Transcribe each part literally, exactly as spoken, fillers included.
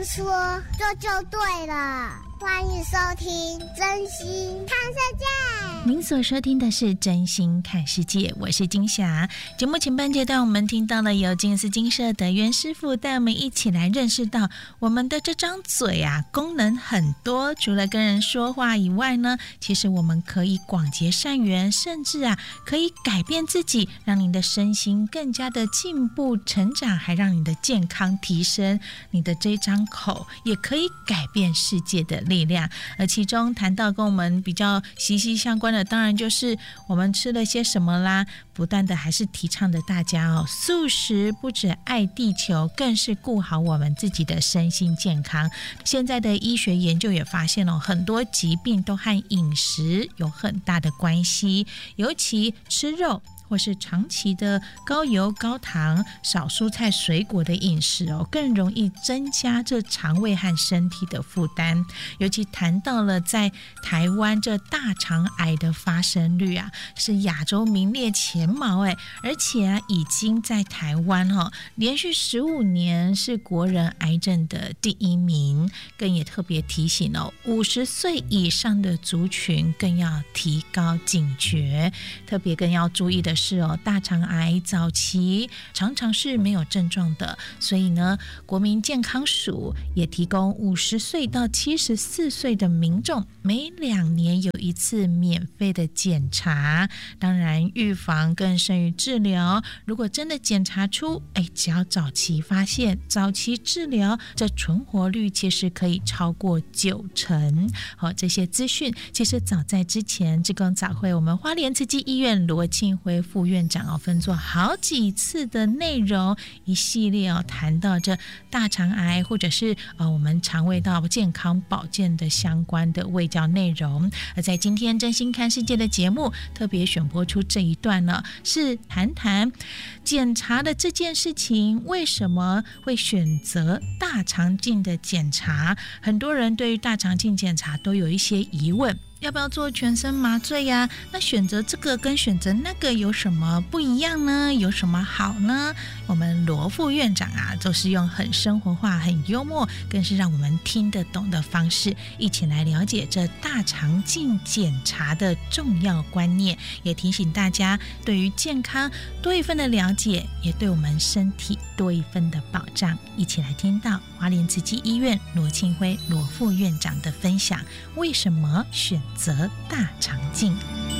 说这就对了。欢迎收听真心看世界。 您所收听的是真心看世界，我是金霞。节目前半阶段我们听到了由金丝金社德元师傅带我们一起来认识到我们的这张嘴啊功能很多，除了跟人说话以外呢，其实我们可以广结善缘，甚至啊可以改变自己，让您的身心更加的进步成长，还让你的健康提升。你的这张口也可以改变世界的力量。而其中谈到跟我们比较息息相关的，当然就是我们吃了些什么啦，不断的还是提倡的大家哦，素食不止爱地球，更是顾好我们自己的身心健康。现在的医学研究也发现了、哦、很多疾病都和饮食有很大的关系，尤其吃肉或是长期的高油高糖少蔬菜水果的饮食哦，更容易增加这肠胃和身体的负担。尤其谈到了在台湾这大肠癌的发生率啊，是亚洲名列前茅哎，而且啊已经在台湾哦连续十五年是国人癌症的第一名。更也特别提醒哦，五十岁以上的族群更要提高警觉，特别更要注意的是哦，大肠癌早期常常是没有症状的，所以呢，国民健康署也提供五十岁到七十四岁的民众每两年有一次免费的检查。当然，预防更胜于治疗。如果真的检查出，哎，只要早期发现、早期治疗，这存活率其实可以超过九成。好，这些资讯其实早在之前志工早会，我们花莲慈济医院罗庆辉副院长哦，分做好几次的内容，一系列哦谈到这大肠癌或者是呃我们肠胃道健康保健的相关的卫教内容。而在今天真心看世界的节目，特别选播出这一段呢，是谈谈检查的这件事情，为什么会选择大肠镜的检查？很多人对于大肠镜检查都有一些疑问。要不要做全身麻醉呀？那选择这个跟选择那个有什么不一样呢？有什么好呢？我们罗副院长啊，都是用很生活化、很幽默，更是让我们听得懂的方式，一起来了解这大肠镜检查的重要观念，也提醒大家对于健康多一份的了解，也对我们身体多一份的保障。一起来听到花莲慈济医院罗庆辉罗副院长的分享，为什么选择大肠镜？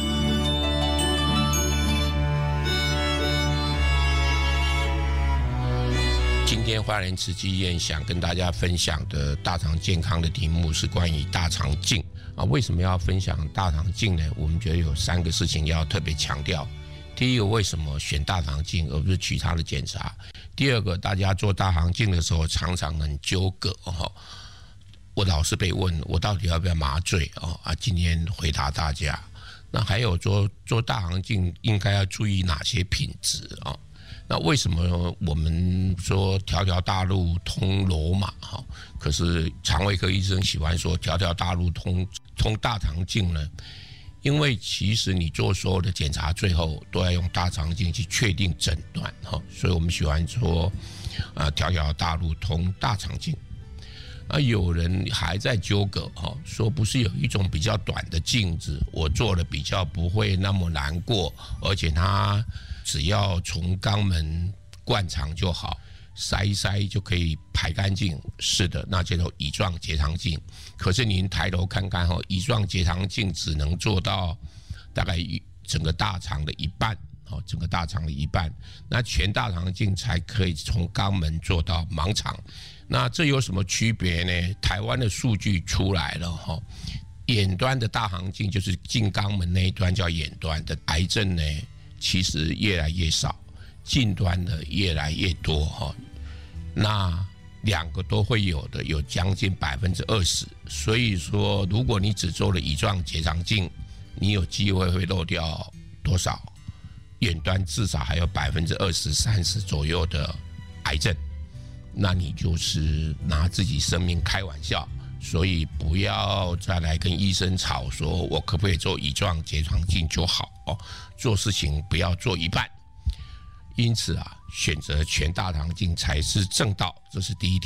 今天花莲慈济医院想跟大家分享的大肠健康的题目是关于大肠镜啊。为什么要分享大肠镜呢？我们觉得有三个事情要特别强调。第一个，为什么选大肠镜而不是其他的检查？第二个，大家做大肠镜的时候常常很纠葛哦。我老是被问我到底要不要麻醉哦啊，今天回答大家。那还有做做大肠镜应该要注意哪些品质啊？那为什么我们说条条大路通罗马哈，可是肠胃科医生喜欢说条条大路通通大肠镜呢？因为其实你做所有的检查，最后都要用大肠镜去确定诊断哈，所以我们喜欢说啊条条大路通大肠镜。啊，有人还在纠葛哈，说不是有一种比较短的镜子，我做了比较不会那么难过，而且它只要从肛门灌肠就好，塞一塞就可以排干净。是的，那叫做乙状结肠镜。可是您抬头看看哈，乙状结肠镜只能做到大概整个大肠的一半。整个大肠的一半，那全大肠镜才可以从肛门做到盲肠。那这有什么区别呢？台湾的数据出来了哈，远端的大肠镜就是进肛门那一端叫远端的癌症呢，其实越来越少，近端的越来越多哈。那两个都会有的，有将近百分之二十。所以说，如果你只做了乙状结肠镜，你有机会会漏掉多少？远端至少还有百分之二十、三十左右的癌症，那你就是拿自己生命开玩笑。所以不要再来跟医生吵，说我可不可以做乙状结肠镜就好哦？做事情不要做一半。因此啊，选择全大肠镜才是正道，这是第一点。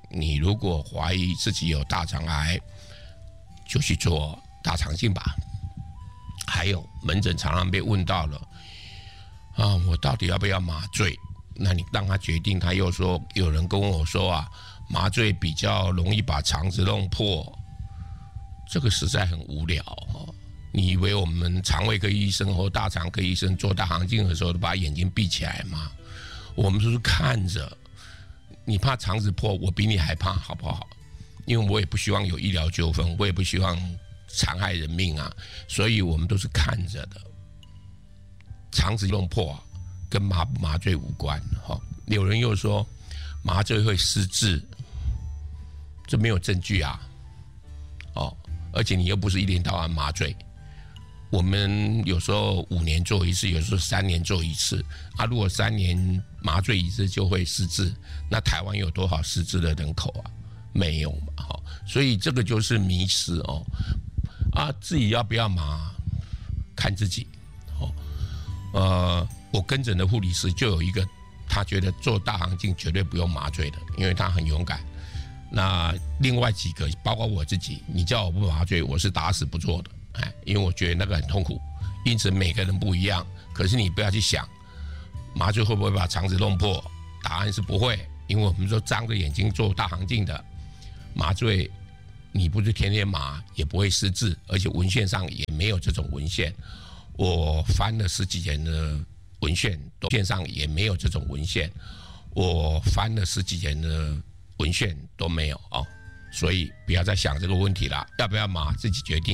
你如果怀疑自己有大肠癌，就去做大肠镜吧。还有门诊常常被问到了啊，我到底要不要麻醉？那你让他决定，他又说有人跟我说啊，麻醉比较容易把肠子弄破，这个实在很无聊哦。你以为我们肠胃科医生或大肠科医生做大肠镜的时候都把眼睛闭起来吗？我们都是看着。你怕肠子破，我比你还怕，好不好？因为我也不希望有医疗纠纷，我也不希望残害人命啊，所以我们都是看着的。肠子弄破啊，跟麻不麻醉无关。哦、有人又说麻醉会失智，这没有证据啊。哦，而且你又不是一天到晚麻醉。我们有时候五年做一次，有时候三年做一次啊。如果三年麻醉一次就会失智，那台湾有多少失智的人口啊？没有嘛，哈。所以这个就是迷思哦。啊，自己要不要麻，看自己。哦，呃，我跟诊的护理师就有一个，他觉得做大肠镜绝对不用麻醉的，因为他很勇敢。那另外几个，包括我自己，你叫我不麻醉，我是打死不做的。因为我觉得那个很痛苦，因此每个人不一样。可是你不要去想麻醉会不会把肠子弄破，答案是不会，因为我们说张着眼睛做大肠镜的麻醉，你不是天天麻也不会失智，而且文献上也没有这种文献。我翻了十几年的文献，文献上也没有这种文献。我翻了十几年的文献都没有哦，所以不要再想这个问题了，要不要麻自己决定。